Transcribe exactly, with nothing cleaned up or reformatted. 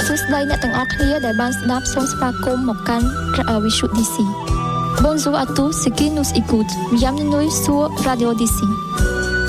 សួស្តីអ្នកទាំងអស់គ្នាដែលបានស្ដាប់សូមស្វាគមន៍មកកាន់ Visu ឌី ស៊ី Bonjour à tous ceux qui nous écoutent. Bienvenue sur Radio ឌី ស៊ី